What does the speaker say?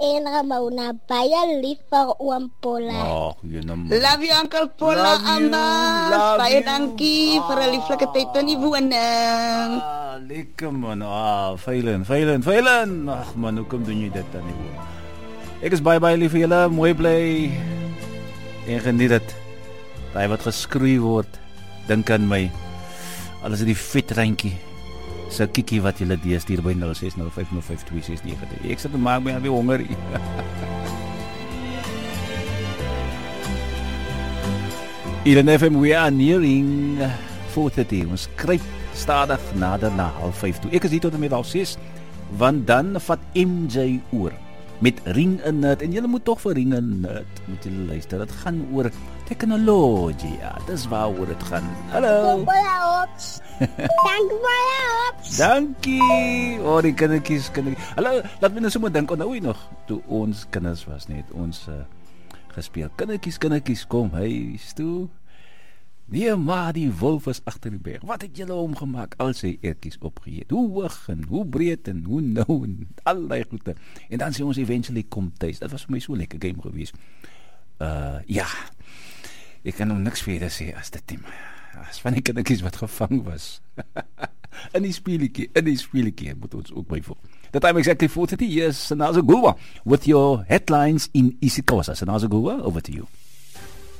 En Ramona, baie lief vir oom Pola. Love you, Uncle Pola, Amos. Baie dankie vir 'n lieflike tyd in die woning. Lekker man. Veilen. Ag man, hoekom doen jy dit dan nie oom? Ek is baie lief vir julle, mooi bly. En geniet dit. Daai wat geskroei word, dink aan my. Alles in die vet reintjie. So kikkie wat julle deesstuur by 0605052693. Ek sit en maak my weer honger. Hier in FM, we are nearing 4:30. Ons kruip stadig nader na 4:30 toe. Ek is hier tot en met 6:30, want dan vat MJ oor met Ring a Nerd. En julle moet tog vir Ring a Nerd moet julle luister. Dit gaan oor tegnologie. Ja, dis waaroor dit gaan. Hallo. Dankie. Die kindertjies. Hallo, laat my nou sommer dink, onthou jy nog toe ons kinders was, net ons gespeel. Kindertjies, kom, huis toe. Nee, maar die wolf is agter die berg. Wat het julle omgemaak? Al sy eertjies opgeëet. Hoe hoog en hoe breed en hoe nou en al die goede. En dan sê ons eventually kom tuis. Dat was vir my so lekker game geweest. Ja. Ek kan nog niks verder sê as dit nie. As van die kindertjies wat gevang was. in die speletjie moet ons ook byvoeg. The time exactly 4:30. Yes, Sanaza Gulwa with your headlines in isiXhosa. Sanaza Gulwa, over to you.